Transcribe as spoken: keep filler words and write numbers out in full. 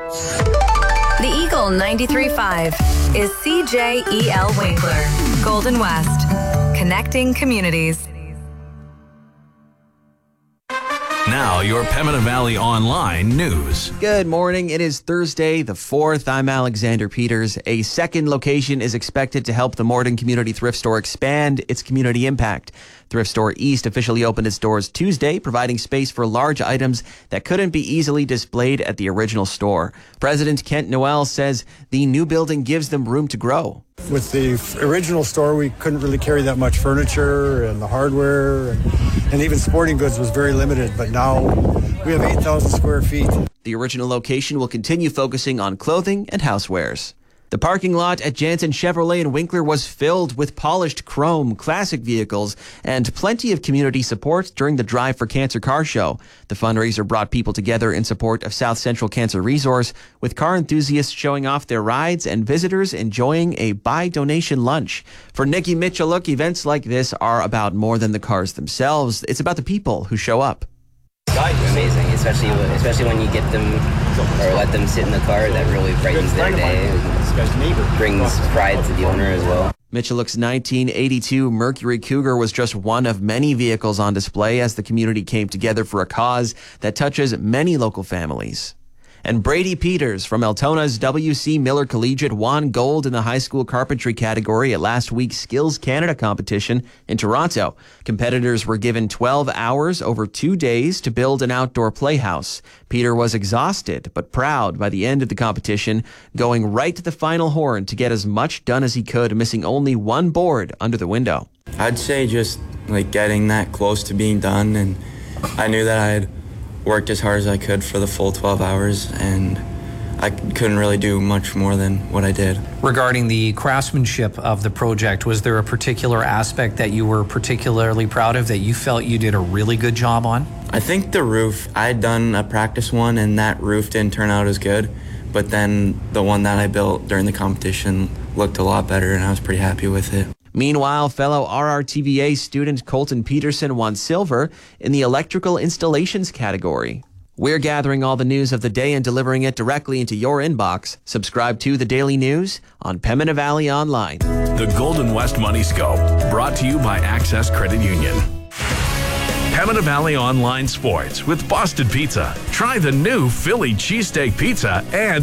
The Eagle ninety-three point five is C J E L Winkler, Golden West, connecting communities. Now, your Pembina Valley Online news. Good morning. It is Thursday, the fourth. I'm Alexander Peters. A second location is expected to help the Morden Community Thrift Store expand its community impact. Thrift Store East officially opened its doors Tuesday, providing space for large items that couldn't be easily displayed at the original store. President Kent Noel says the new building gives them room to grow. With the original store, we couldn't really carry that much furniture and the hardware, and, and even sporting goods was very limited. But now we have eight thousand square feet. The original location will continue focusing on clothing and housewares. The parking lot at Jansen Chevrolet in Winkler was filled with polished chrome, classic vehicles, and plenty of community support during the Drive for Cancer car show. The fundraiser brought people together in support of South Central Cancer Resource, with car enthusiasts showing off their rides and visitors enjoying a buy-donation lunch. For Nikki Mitchelluk, events like this are about more than the cars themselves. It's about the people who show up. Amazing, especially especially when you get them or let them sit in the car. That really brightens their day and brings pride to the owner as well. Mitchelluk's nineteen eighty-two Mercury Cougar was just one of many vehicles on display as the community came together for a cause that touches many local families. And Brady Peters from Altona's W C Miller Collegiate won gold in the high school carpentry category at last week's Skills Canada competition in Toronto. Competitors were given twelve hours over two days to build an outdoor playhouse. Peter was exhausted but proud by the end of the competition, going right to the final horn to get as much done as he could, missing only one board under the window. I'd say just like getting that close to being done, and I knew that I had worked as hard as I could for the full twelve hours, and I couldn't really do much more than what I did. Regarding the craftsmanship of the project, was there a particular aspect that you were particularly proud of that you felt you did a really good job on? I think the roof, I had done a practice one and that roof didn't turn out as good, but then the one that I built during the competition looked a lot better and I was pretty happy with it. Meanwhile, fellow R R T V A student Colton Peterson won silver in the electrical installations category. We're gathering all the news of the day and delivering it directly into your inbox. Subscribe to The Daily News on Pembina Valley Online. The Golden West Money Scope, brought to you by Access Credit Union. Pembina Valley Online Sports with Boston Pizza. Try the new Philly cheesesteak pizza and